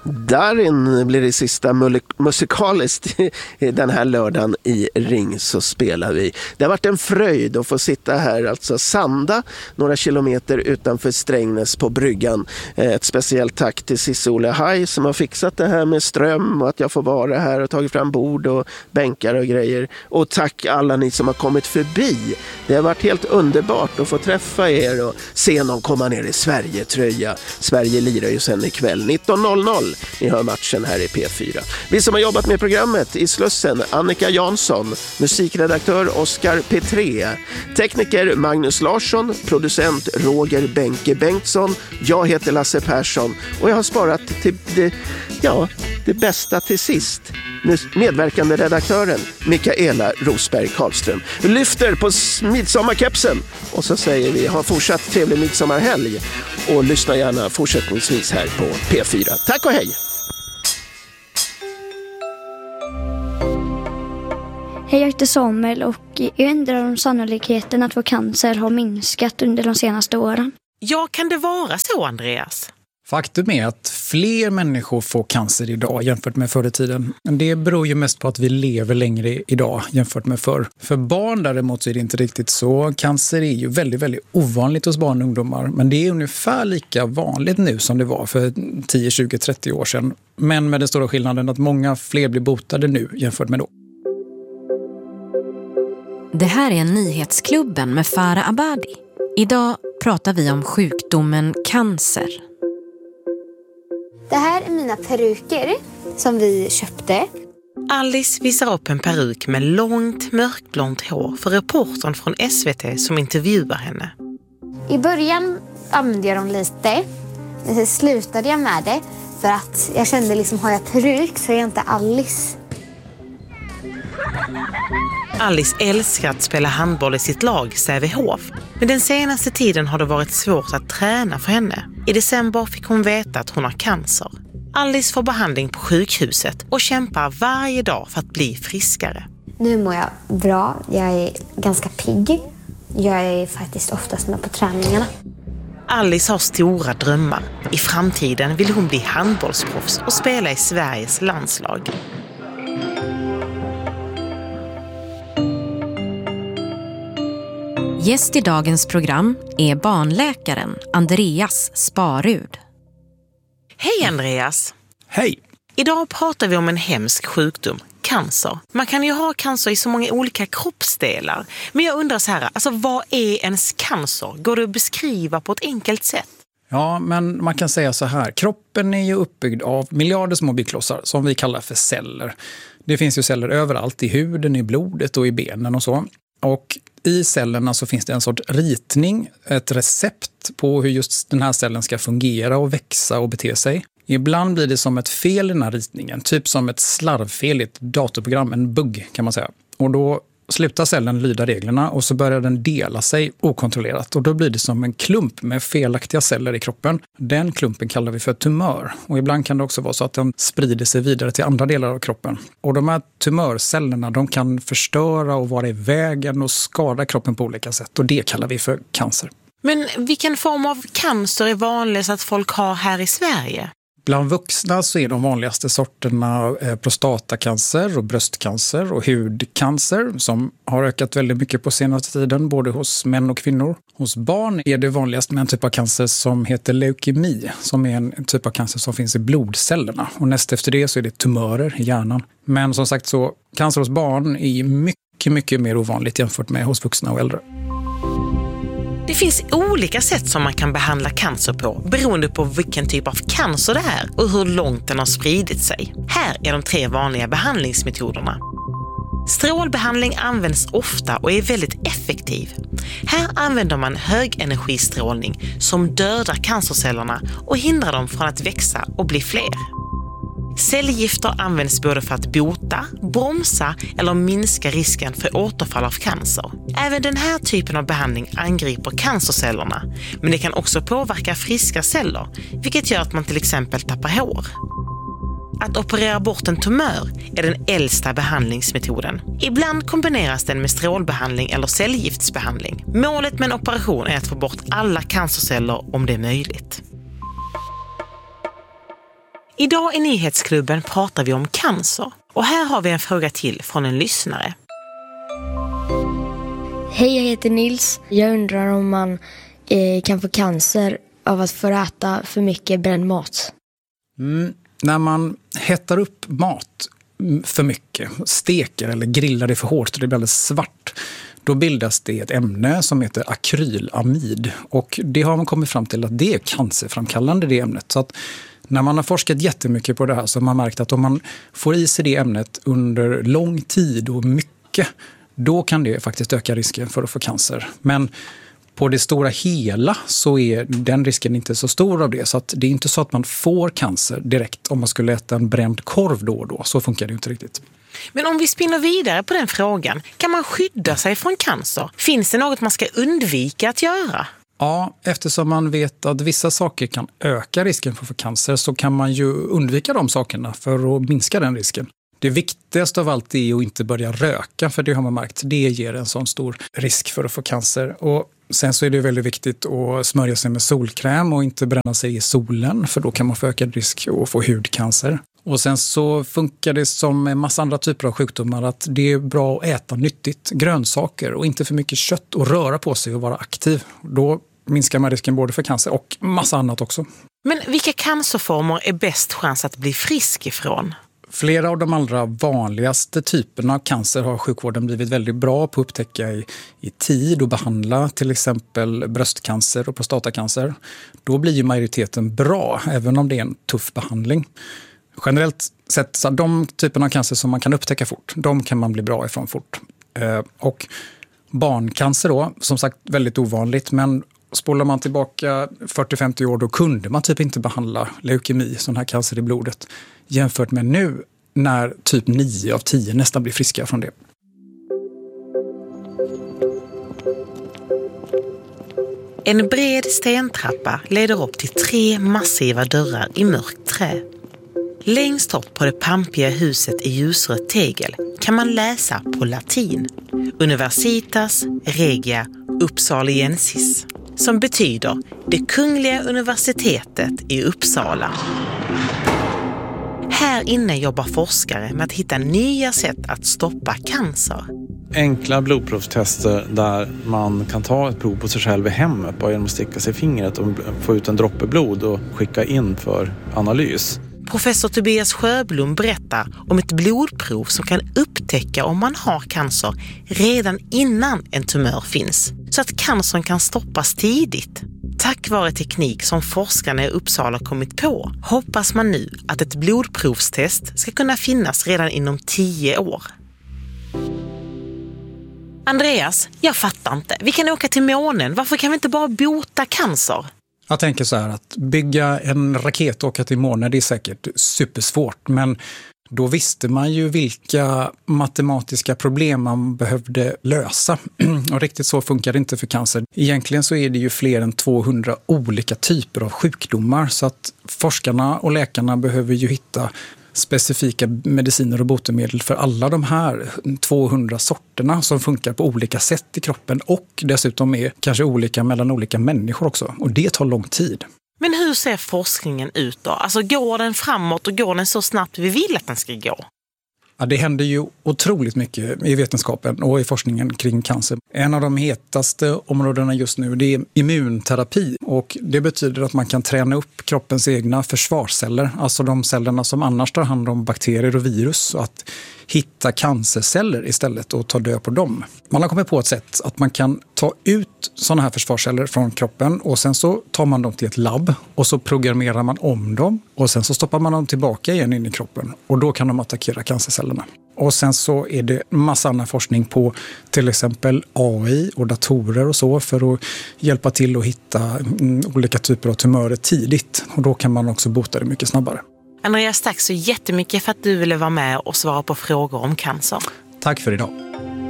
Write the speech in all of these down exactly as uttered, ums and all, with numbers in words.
Darin blir det sista musikaliskt den här lördagen i Ring, så spelar vi. Det har varit en fröjd att få sitta här, alltså Sanda, några kilometer utanför Strängnäs på bryggan. Ett speciellt tack till Cissi Olle Haj som har fixat det här med ström och att jag får vara här och tagit fram bord och bänkar och grejer. Och tack alla ni som har kommit förbi. Det har varit helt underbart att få träffa er och se någon komma ner i Sverige-tröja. Sverige lirar ju sen ikväll nitton noll noll. Ni hör matchen här i P fyra. Vi som har jobbat med programmet i Slussen: Annika Jansson, musikredaktör Oskar Petré, tekniker Magnus Larsson, producent Roger Benke Bengtsson. Jag heter Lasse Persson och jag har sparat till det, ja, det bästa till sist. Medverkande redaktören Mikaela Rosberg Karlström lyfter på midsommarkepsen och så säger vi ha fortsatt trevlig midsommarhelg och lyssna gärna fortsättningsvis här på P fyra. Tack och hej! Hej, jag heter Samuel och jag undrar om sannolikheten att få cancer har minskat under de senaste åren. Ja, kan det vara så, Andreas? Faktum är att fler människor får cancer idag jämfört med förr i tiden. Det beror ju mest på att vi lever längre idag jämfört med förr. För barn däremot så är det inte riktigt så. Cancer är ju väldigt, väldigt ovanligt hos barn och ungdomar. Men det är ungefär lika vanligt nu som det var för tio, tjugo, trettio år sedan. Men med den stora skillnaden att många fler blir botade nu jämfört med då. Det här är Nyhetsklubben med Farah Abadi. Idag pratar vi om sjukdomen cancer. Det här är mina peruker som vi köpte. Alice visar upp en peruk med långt mörkblont hår för reportern från S V T som intervjuar henne. I början använde jag dem lite, men sen slutade jag med det för att jag kände liksom, har jag peruk så är jag inte Alice. Alice älskar att spela handboll i sitt lag Sävehof. Men den senaste tiden har det varit svårt att träna för henne. I december fick hon veta att hon har cancer. Alice får behandling på sjukhuset och kämpar varje dag för att bli friskare. Nu mår jag bra. Jag är ganska pigg. Jag är faktiskt oftast med på träningarna. Alice har stora drömmar. I framtiden vill hon bli handbollsproffs och spela i Sveriges landslag. Gäst i dagens program är barnläkaren Andreas Sparud. Hej Andreas! Hej! Idag pratar vi om en hemsk sjukdom, cancer. Man kan ju ha cancer i så många olika kroppsdelar. Men jag undrar så här, alltså vad är ens cancer? Går det att beskriva på ett enkelt sätt? Ja, men man kan säga så här. Kroppen är ju uppbyggd av miljarder små byggklossar som vi kallar för celler. Det finns ju celler överallt, i huden, i blodet och i benen och så. Och i cellerna så finns det en sorts ritning, ett recept på hur just den här cellen ska fungera och växa och bete sig. Ibland blir det som ett fel i den här ritningen, typ som ett slarvfel i ett datorprogram, en bugg kan man säga. Och då slutar cellen lyda reglerna och så börjar den dela sig okontrollerat. Och då blir det som en klump med felaktiga celler i kroppen. Den klumpen kallar vi för tumör. Och ibland kan det också vara så att den sprider sig vidare till andra delar av kroppen. Och de här tumörcellerna, de kan förstöra och vara i vägen och skada kroppen på olika sätt. Och det kallar vi för cancer. Men vilken form av cancer är vanligast att folk har här i Sverige? Bland vuxna så är de vanligaste sorterna prostatacancer och bröstcancer och hudcancer som har ökat väldigt mycket på senaste tiden, både hos män och kvinnor. Hos barn är det vanligast med en typ av cancer som heter leukemi, som är en typ av cancer som finns i blodcellerna. Och näst efter det så är det tumörer i hjärnan. Men som sagt så, cancer hos barn är mycket, mycket mer ovanligt jämfört med hos vuxna och äldre. Det finns olika sätt som man kan behandla cancer på beroende på vilken typ av cancer det är och hur långt den har spridit sig. Här är de tre vanliga behandlingsmetoderna. Strålbehandling används ofta och är väldigt effektiv. Här använder man högenergistrålning som dödar cancercellerna och hindrar dem från att växa och bli fler. Cellgifter används både för att bota, bromsa eller minska risken för återfall av cancer. Även den här typen av behandling angriper cancercellerna, men det kan också påverka friska celler, vilket gör att man till exempel tappar hår. Att operera bort en tumör är den äldsta behandlingsmetoden. Ibland kombineras den med strålbehandling eller cellgiftsbehandling. Målet med en operation är att få bort alla cancerceller om det är möjligt. Idag i Nyhetsklubben pratar vi om cancer. Och här har vi en fråga till från en lyssnare. Hej, jag heter Nils. Jag undrar om man eh, kan få cancer av att få äta för mycket bränd mat. Mm, när man hettar upp mat för mycket, steker eller grillar det för hårt och det blir alldeles svart, då bildas det ett ämne som heter akrylamid. Och det har man kommit fram till att det är cancerframkallande, det ämnet. Så att när man har forskat jättemycket på det här så har man märkt att om man får i sig det ämnet under lång tid och mycket, då kan det faktiskt öka risken för att få cancer. Men på det stora hela så är den risken inte så stor av det. Så att det är inte så att man får cancer direkt om man skulle äta en bränd korv då och då. Så funkar det inte riktigt. Men om vi spinner vidare på den frågan, kan man skydda sig från cancer? Finns det något man ska undvika att göra? Ja, eftersom man vet att vissa saker kan öka risken för att få cancer så kan man ju undvika de sakerna för att minska den risken. Det viktigaste av allt är att inte börja röka, för det har man märkt. Det ger en sån stor risk för att få cancer. Och sen så är det väldigt viktigt att smörja sig med solkräm och inte bränna sig i solen, för då kan man få ökad risk att få hudcancer. Och sen så funkar det som en massa andra typer av sjukdomar att det är bra att äta nyttigt, grönsaker och inte för mycket kött och röra på sig och vara aktiv. Då minskar man risken både för cancer och massa annat också. Men vilka cancerformer är bäst chans att bli frisk ifrån? Flera av de allra vanligaste typerna av cancer har sjukvården blivit väldigt bra på att upptäcka i, i tid och behandla, till exempel bröstcancer och prostatacancer. Då blir ju majoriteten bra, även om det är en tuff behandling. Generellt sett, så de typerna av cancer som man kan upptäcka fort, de kan man bli bra ifrån fort. Eh, och barncancer då, som sagt väldigt ovanligt, men spolar man tillbaka fyrtio till femtio år, då kunde man typ inte behandla leukemi, sån här cancer i blodet, jämfört med nu när typ nio av tio nästan blir friska från det. En bred stentrappa leder upp till tre massiva dörrar i mörkt trä. Längst upp på det pampiga huset i ljusrött tegel kan man läsa på latin Universitas Regia Uppsaliensis, som betyder det kungliga universitetet i Uppsala. Här inne jobbar forskare med att hitta nya sätt att stoppa cancer. Enkla blodprovstester där man kan ta ett prov på sig själv i hemmet bara genom att sticka sig i fingret och få ut en droppe blod och skicka in för analys. Professor Tobias Sjöblom berättar om ett blodprov som kan upptäcka om man har cancer redan innan en tumör finns, så att cancern kan stoppas tidigt. Tack vare teknik som forskarna i Uppsala kommit på hoppas man nu att ett blodprovstest ska kunna finnas redan inom tio år. Andreas, jag fattar inte. Vi kan åka till månen. Varför kan vi inte bara bota cancer? Jag tänker så här, att bygga en raket och åka till månen, det är säkert supersvårt. Men då visste man ju vilka matematiska problem man behövde lösa. Och riktigt så funkar det inte för cancer. Egentligen så är det ju fler än tvåhundra olika typer av sjukdomar. Så att forskarna och läkarna behöver ju hitta specifika mediciner och botemedel för alla de här tvåhundra sorterna som funkar på olika sätt i kroppen och dessutom är kanske olika mellan olika människor också. Och det tar lång tid. Men hur ser forskningen ut då? Alltså går den framåt och går den så snabbt vi vill att den ska gå? Ja, det händer ju otroligt mycket i vetenskapen och i forskningen kring cancer. En av de hetaste områdena just nu, det är immunterapi. Och det betyder att man kan träna upp kroppens egna försvarsceller, alltså de cellerna som annars tar hand om bakterier och virus, och att hitta cancerceller istället och ta död på dem. Man har kommit på ett sätt att man kan ta ut sådana här försvarsceller från kroppen och sen så tar man dem till ett labb och så programmerar man om dem och sen så stoppar man dem tillbaka igen in i kroppen och då kan de attackera cancercellerna. Och sen så är det massa annan forskning på till exempel A I och datorer och så för att hjälpa till att hitta mm, olika typer av tumörer tidigt, och då kan man också bota det mycket snabbare. Andreas, tack så jättemycket för att du ville vara med och svara på frågor om cancer. Tack för idag.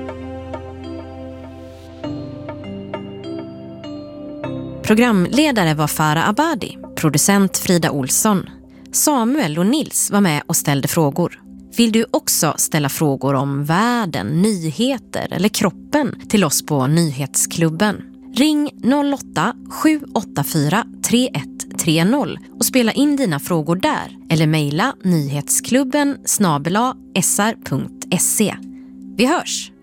Programledare var Farah Abadi, producent Frida Olsson. Samuel och Nils var med och ställde frågor. Vill du också ställa frågor om världen, nyheter eller kroppen till oss på Nyhetsklubben? Ring noll åtta sju åtta fyra tre ett tre. tre noll och spela in dina frågor där eller mejla nyhetsklubben snabel-a s r punkt se. Vi hörs!